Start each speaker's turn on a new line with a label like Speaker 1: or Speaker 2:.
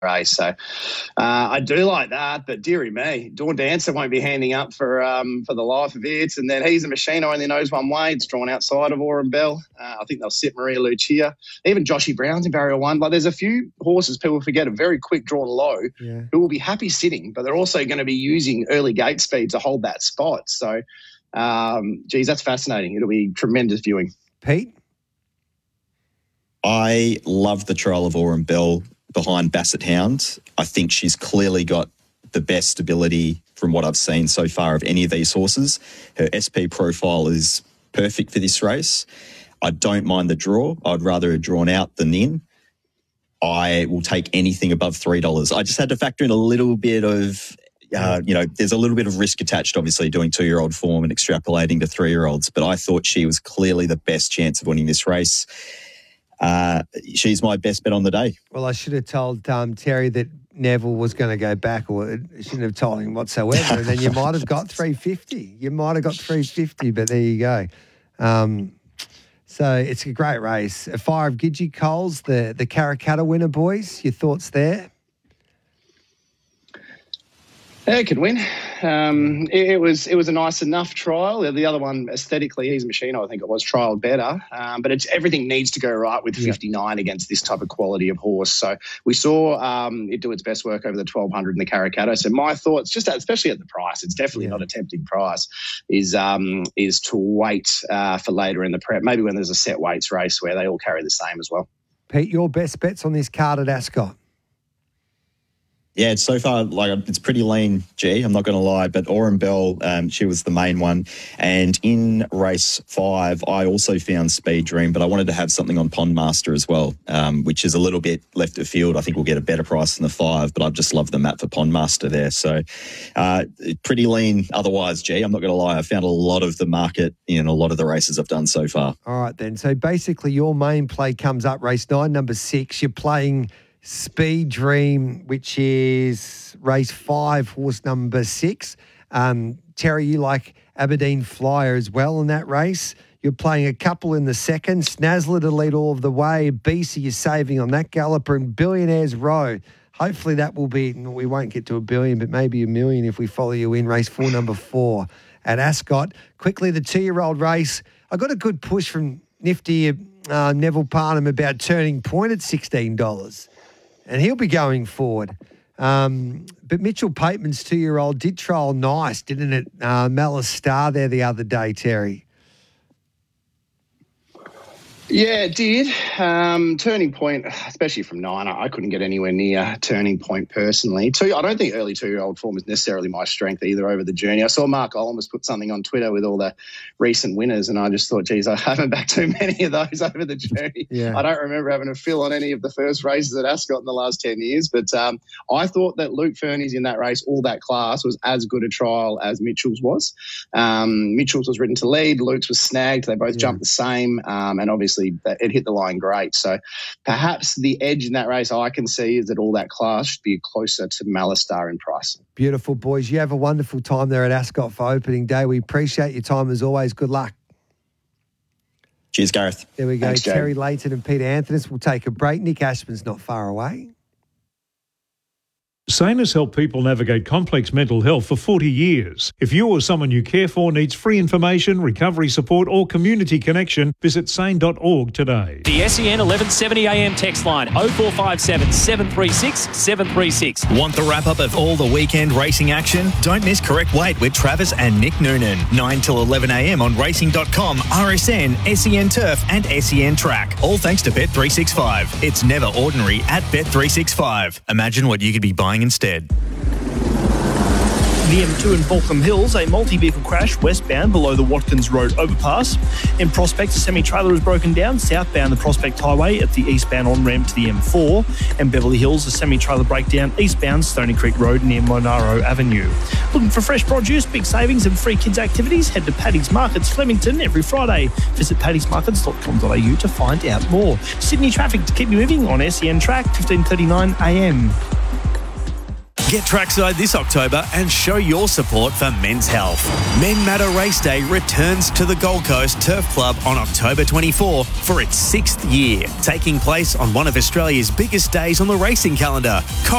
Speaker 1: race. So I do like that, but dearie me, Dawn Dancer won't be handing up for the life of it. And then He's a Machine only knows one way. It's drawn outside of Aurum Bell. I think they'll sit Maria Lucia. Even Joshy Brown's in Barrier 1. Like, there's a few horses people forget are very quick drawn low who will be happy sitting, but they're also going to be using early gate speed to hold that spot. So, that's fascinating. It'll be tremendous viewing.
Speaker 2: Pete?
Speaker 3: I love the trial of Aurum Bell behind Basset Hound. I think she's clearly got the best ability from what I've seen so far of any of these horses. Her SP profile is perfect for this race. I don't mind the draw. I'd rather have drawn out than in. I will take anything above $3. I just had to factor in a little bit of, there's a little bit of risk attached, obviously, doing 2-year-old form and extrapolating to 3-year-olds, but I thought she was clearly the best chance of winning this race. She's my best bet on the day.
Speaker 2: Well, I should have told Terry that Neville was going to go back, or I shouldn't have told him whatsoever, and then you might have got 350. But there you go. So it's a great race. A Fire of Gidgee Coles, the Karrakatta winner, boys. Your thoughts there?
Speaker 1: Yeah, it could win. It was a nice enough trial. The other one, aesthetically, He's a Machine, I think it was, trialled better. But everything needs to go right with 59 against this type of quality of horse. So we saw it do its best work over the 1,200 in the Karrakatta. So my thoughts, just especially at the price, it's definitely not a tempting price, is to wait for later in the prep, maybe when there's a set weights race where they all carry the same as well.
Speaker 2: Pete, your best bets on this card at Ascot?
Speaker 3: Yeah, so far, it's pretty lean, G, I'm not going to lie, but Aurum Bell, she was the main one. And in race 5, I also found Speed Dream, but I wanted to have something on Pond Master as well, which is a little bit left of field. I think we'll get a better price than the 5, but I just love the map for Pond Master there. So pretty lean otherwise, G, I'm not going to lie. I found a lot of the market in a lot of the races I've done so far. All
Speaker 2: right, then. So basically your main play comes up race 9, number 6. You're playing Speed Dream, which is race 5, horse number 6. Terry, you like Aberdeen Flyer as well in that race. You're playing a couple in the second. Snazzler to lead all of the way. BC you're saving on that galloper, and Billionaires Row. Hopefully that will be, we won't get to $1 billion, but maybe $1 million if we follow you in race 4, number 4 at Ascot. Quickly, the 2-year-old race. I got a good push from nifty Neville Parnham about Turning Point at $16. And he'll be going forward. But Mitchell Pateman's 2-year-old did trial nice, didn't it? Malice Star there the other day, Terry.
Speaker 1: Yeah, it did. Turning Point, especially from 9, I couldn't get anywhere near Turning Point personally. I don't think early 2-year-old form is necessarily my strength either over the journey. I saw Mark Olmos put something on Twitter with all the recent winners, and I just thought, geez, I haven't backed too many of those over the journey. Yeah. I don't remember having a fill on any of the first races at Ascot in the last 10 years, but I thought that Luke Fernie's in that race, all that class, was as good a trial as Mitchell's was. Mitchell's was ridden to lead, Luke's was snagged. They both jumped the same, and obviously it hit the line great. So perhaps the edge in that race I can see is that all that class should be closer to Malistar in price.
Speaker 2: Beautiful, boys. You have a wonderful time there at Ascot for opening day. We appreciate your time as always. Good luck.
Speaker 3: Cheers, Gareth.
Speaker 2: There we go.
Speaker 1: Thanks,
Speaker 2: Terry Layton and Peter Anthony. We'll take a break. Nick Ashman's not far away.
Speaker 4: SANE has helped people navigate complex mental health for 40 years. If you or someone you care for needs free information, recovery support or community connection, visit sane.org today.
Speaker 5: The SEN 1170 AM text line 0457 736 736.
Speaker 6: Want the wrap-up of all the weekend racing action? Don't miss Correct Weight with Travis and Nick Noonan. 9 till 11 AM on racing.com, RSN, SEN Turf and SEN Track. All thanks to Bet365. It's never ordinary at Bet365. Imagine what you could be buying instead.
Speaker 7: The M2 in Balcombe Hills, a multi-vehicle crash westbound below the Watkins Road overpass. In Prospect, a semi-trailer is broken down southbound the Prospect Highway at the eastbound on-ramp to the M4. And Beverly Hills, a semi-trailer breakdown eastbound Stony Creek Road near Monaro Avenue. Looking for fresh produce, big savings and free kids activities? Head to Paddy's Markets, Flemington, every Friday. Visit paddysmarkets.com.au to find out more. Sydney traffic to keep you moving on SEN Track, 15:39 AM.
Speaker 6: Get trackside this October and show your support for men's health. Men Matter Race Day returns to the Gold Coast Turf Club on October 24 for its 6th year, taking place on one of Australia's biggest days on the racing calendar.